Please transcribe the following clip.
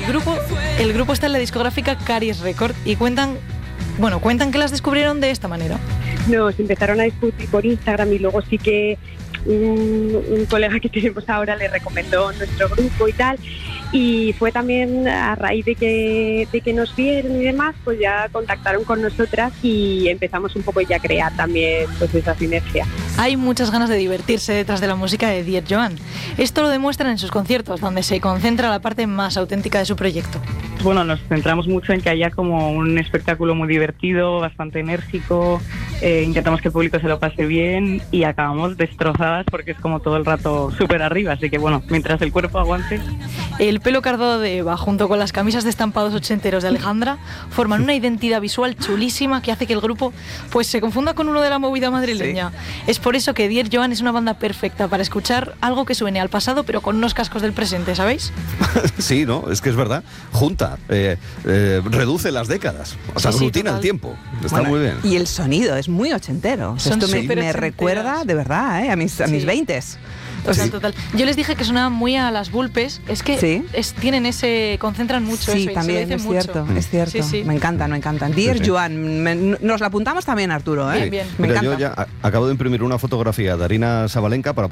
el grupo está en la discográfica Caries Record y cuentan que las descubrieron de esta manera. Nos empezaron a discutir por Instagram y luego sí que un colega que tenemos ahora le recomendó nuestro grupo y tal, y fue también a raíz de que nos vieron y demás, pues ya contactaron con nosotras y empezamos un poco ya a crear también pues esa sinergia. Hay muchas ganas de divertirse detrás de la música de Dear Joan. Esto lo demuestran en sus conciertos, donde se concentra la parte más auténtica de su proyecto. Bueno, nos centramos mucho en que haya como un espectáculo muy divertido, bastante enérgico, intentamos que el público se lo pase bien y acabamos destrozadas porque es como todo el rato súper arriba, así que bueno, mientras el cuerpo aguante. El pelo cardado de Eva junto con las camisas de estampados ochenteros de Alejandra forman una identidad visual chulísima que hace que el grupo pues se confunda con uno de la movida madrileña. Sí. Es por eso que Dear Joan es una banda perfecta para escuchar algo que suene al pasado pero con unos cascos del presente, ¿sabéis? Sí, no, es que es verdad, junta, reduce las décadas, o sea, aglutina el tiempo, está muy bien. Y el sonido es muy ochentero. Esto me recuerda de verdad a mis 20s. Total. Yo les dije que sonaban muy a las Vulpes. Es que concentran mucho sí, eso. Sí, también es cierto, es cierto. Sí. Me encantan. Dear Joan, nos la apuntamos también, Arturo. Bien. Mira, yo ya acabo de imprimir una fotografía de Arina Sabalenka para